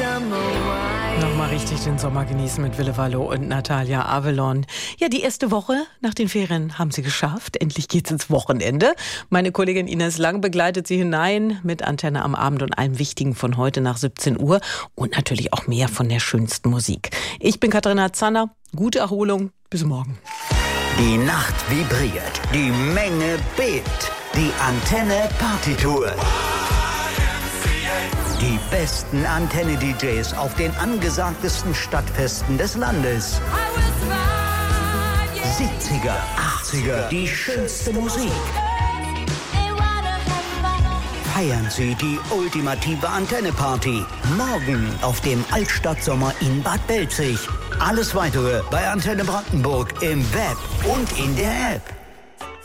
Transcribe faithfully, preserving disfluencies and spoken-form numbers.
Nochmal richtig den Sommer genießen mit Wille Wallo und Natalia Avalon. Ja, die erste Woche nach den Ferien haben sie geschafft. Endlich geht's ins Wochenende. Meine Kollegin Ines Lang begleitet sie hinein mit Antenne am Abend und allem Wichtigen von heute nach siebzehn Uhr und natürlich auch mehr von der schönsten Musik. Ich bin Katharina Zanner. Gute Erholung. Bis morgen. Die Nacht vibriert. Die Menge bebt. Die Antenne Partytour. Die besten Antenne-D Js auf den angesagtesten Stadtfesten des Landes. siebziger, achtziger, die schönste Musik. Feiern Sie die ultimative Antenne-Party. Morgen auf dem Altstadtsommer in Bad Belzig. Alles Weitere bei Antenne Brandenburg im Web und in der App.